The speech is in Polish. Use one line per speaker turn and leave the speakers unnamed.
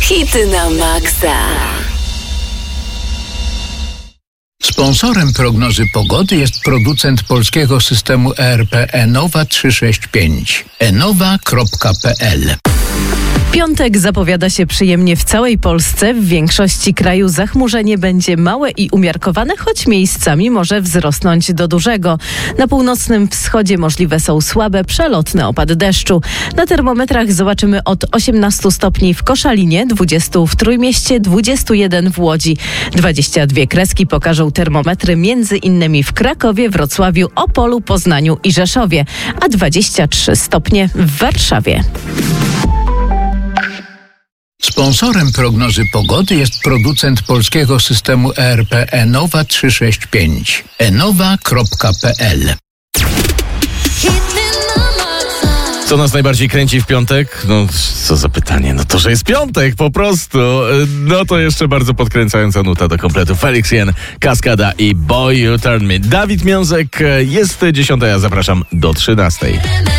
Hity na maksa.
Sponsorem prognozy pogody jest producent polskiego systemu ERP Enowa 365. enowa.pl.
Piątek zapowiada się przyjemnie w całej Polsce. W większości kraju zachmurzenie będzie małe i umiarkowane, choć miejscami może wzrosnąć do dużego. Na północnym wschodzie możliwe są słabe, przelotne opady deszczu. Na termometrach zobaczymy od 18 stopni w Koszalinie, 20 w Trójmieście, 21 w Łodzi. 22 kreski pokażą termometry między innymi w Krakowie, Wrocławiu, Opolu, Poznaniu i Rzeszowie, a 23 stopnie w Warszawie.
Sponsorem prognozy pogody jest producent polskiego systemu ERP Enowa 365. enowa.pl.
Co nas najbardziej kręci w piątek? No, co za pytanie? No to, że jest piątek, po prostu. No to jeszcze bardzo podkręcająca nuta do kompletu. Felix Jen, Kaskada i Boy You Turn Me. Dawid Miązek, jest 10, ja zapraszam do 13.